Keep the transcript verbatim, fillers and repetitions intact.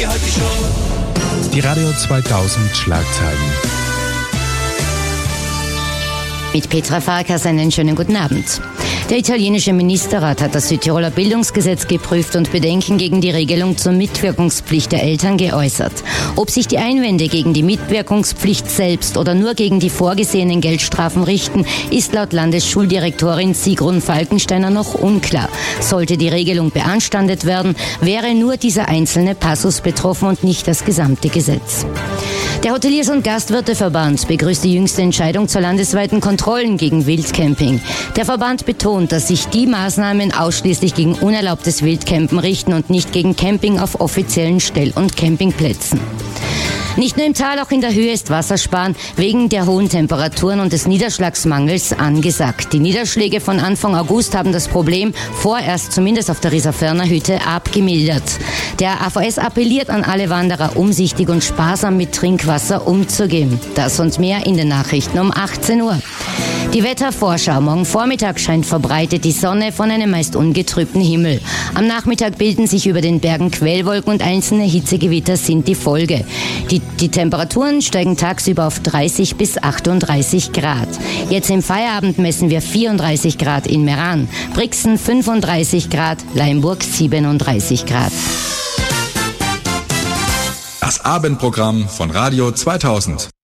Boogie heute die Show. Die Radio zweitausend Schlagzeilen. Mit Petra Farkas einen schönen guten Abend. Der italienische Ministerrat hat das Südtiroler Bildungsgesetz geprüft und Bedenken gegen die Regelung zur Mitwirkungspflicht der Eltern geäußert. Ob sich die Einwände gegen die Mitwirkungspflicht selbst oder nur gegen die vorgesehenen Geldstrafen richten, ist laut Landesschuldirektorin Sigrun Falkensteiner noch unklar. Sollte die Regelung beanstandet werden, wäre nur dieser einzelne Passus betroffen und nicht das gesamte Gesetz. Der Hoteliers- und Gastwirteverband begrüßt die jüngste Entscheidung zur landesweiten Kontrollen gegen Wildcamping. Der Verband betont, dass sich die Maßnahmen ausschließlich gegen unerlaubtes Wildcampen richten und nicht gegen Camping auf offiziellen Stell- und Campingplätzen. Nicht nur im Tal, auch in der Höhe ist Wassersparen wegen der hohen Temperaturen und des Niederschlagsmangels angesagt. Die Niederschläge von Anfang August haben das Problem vorerst zumindest auf der Rieserferner Hütte abgemildert. Der A V S appelliert an alle Wanderer, umsichtig und sparsam mit Trinkwasser umzugehen. Das und mehr in den Nachrichten um achtzehn Uhr. Die Wettervorschau. Morgen Vormittag scheint verbreitet die Sonne von einem meist ungetrübten Himmel. Am Nachmittag bilden sich über den Bergen Quellwolken und einzelne Hitzegewitter sind die Folge. Die, die Temperaturen steigen tagsüber auf dreißig bis achtunddreißig Grad. Jetzt im Feierabend messen wir vierunddreißig Grad in Meran, Brixen fünfunddreißig Grad, Leimburg siebenunddreißig Grad. Das Abendprogramm von Radio zweitausend.